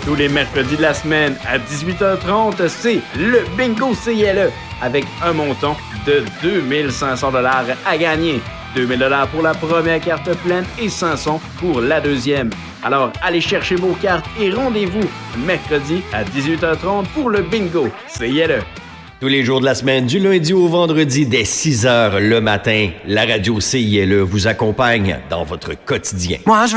Tous les mercredis de la semaine à 18h30, c'est le Bingo CILE avec un montant de 2500 $ à gagner. 2000 $ pour la première carte pleine et 500 pour la deuxième. Alors, allez chercher vos cartes et rendez-vous mercredi à 18h30 pour le Bingo CILE. Tous les jours de la semaine, du lundi au vendredi, dès 6h le matin, la radio CILE vous accompagne dans votre quotidien. Moi, je